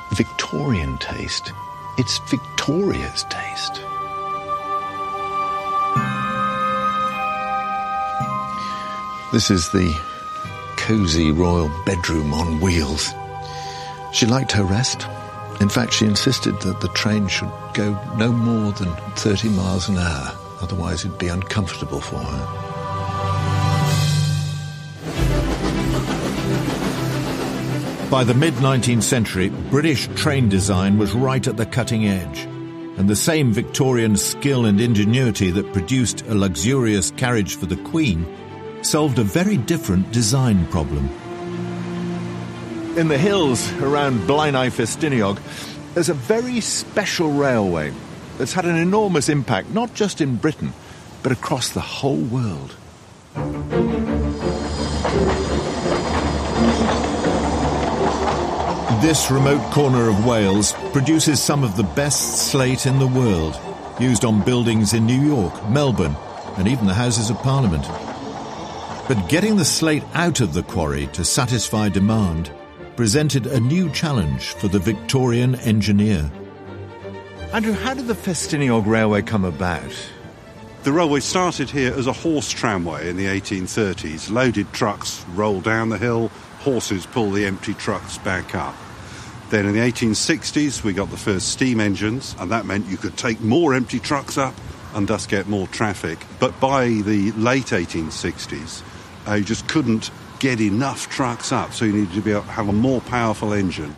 Victorian taste. It's Victoria's taste. This is the cosy royal bedroom on wheels. She liked her rest. In fact, she insisted that the train should go no more than 30 miles an hour, otherwise it'd be uncomfortable for her. By the mid-19th century, British train design was right at the cutting edge, and the same Victorian skill and ingenuity that produced a luxurious carriage for the Queen solved a very different design problem. In the hills around Blaenau Festiniog, there's a very special railway that's had an enormous impact, not just in Britain, but across the whole world. This remote corner of Wales produces some of the best slate in the world, used on buildings in New York, Melbourne, and even the Houses of Parliament. But getting the slate out of the quarry to satisfy demand presented a new challenge for the Victorian engineer. Andrew, how did the Festiniog Railway come about? The railway started here as a horse tramway in the 1830s. Loaded trucks roll down the hill, horses pull the empty trucks back up. Then in the 1860s we got the first steam engines, and that meant you could take more empty trucks up and thus get more traffic. But by the late 1860s, you just couldn't get enough trucks up, so you needed to be able to have a more powerful engine.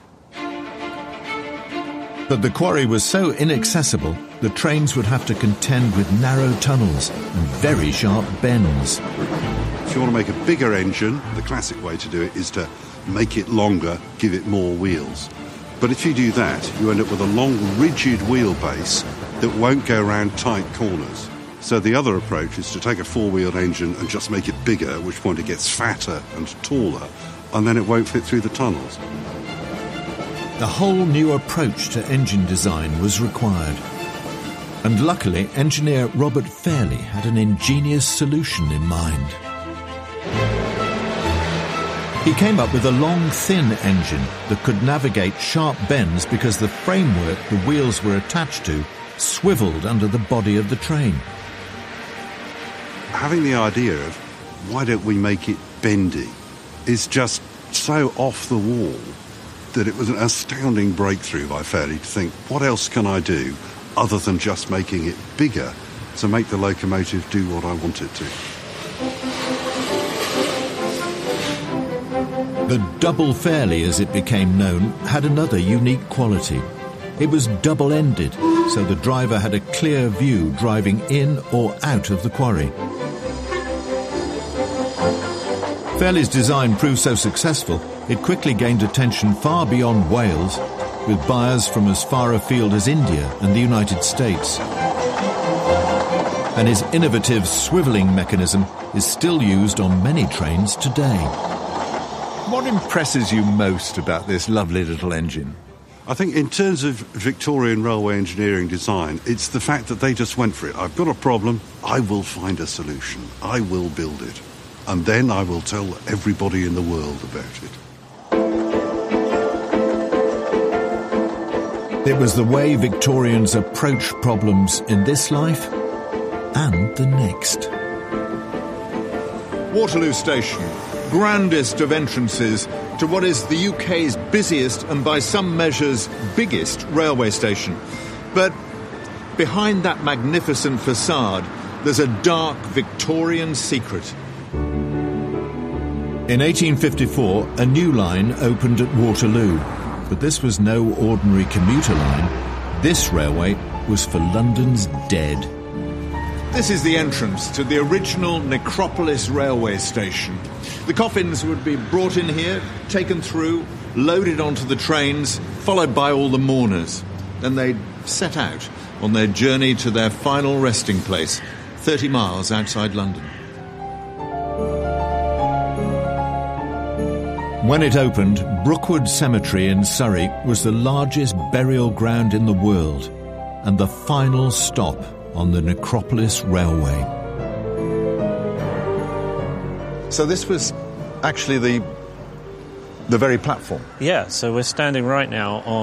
But the quarry was so inaccessible, the trains would have to contend with narrow tunnels and very sharp bends. If you want to make a bigger engine, the classic way to do it is to make it longer, give it more wheels. But if you do that, you end up with a long, rigid wheelbase that won't go around tight corners. So the other approach is to take a four-wheeled engine and just make it bigger, at which point it gets fatter and taller, and then it won't fit through the tunnels. A whole new approach to engine design was required. And luckily, engineer Robert Fairley had an ingenious solution in mind. He came up with a long, thin engine that could navigate sharp bends because the framework the wheels were attached to swiveled under the body of the train. Having the idea of why don't we make it bendy is just so off the wall that it was an astounding breakthrough by Fairley to think, what else can I do other than just making it bigger to make the locomotive do what I want it to? The double Fairley, as it became known, had another unique quality. It was double-ended, so the driver had a clear view driving in or out of the quarry. Fairley's design proved so successful, it quickly gained attention far beyond Wales, with buyers from as far afield as India and the United States. And his innovative swivelling mechanism is still used on many trains today. What impresses you most about this lovely little engine? I think in terms of Victorian railway engineering design, it's the fact that they just went for it. I've got a problem, I will find a solution, I will build it, and then I will tell everybody in the world about it. It was the way Victorians approach problems in this life and the next. Waterloo Station, grandest of entrances to what is the UK's busiest and by some measures biggest railway station. But behind that magnificent facade, there's a dark Victorian secret. In 1854, a new line opened at Waterloo, but this was no ordinary commuter line. This railway was for London's dead. This is the entrance to the original Necropolis railway station. The coffins would be brought in here, taken through, loaded onto the trains, followed by all the mourners. Then they'd set out on their journey to their final resting place, 30 miles outside London. When it opened, Brookwood Cemetery in Surrey was the largest burial ground in the world and the final stop on the Necropolis Railway. So this was actually the very platform? Yeah, so we're standing right now on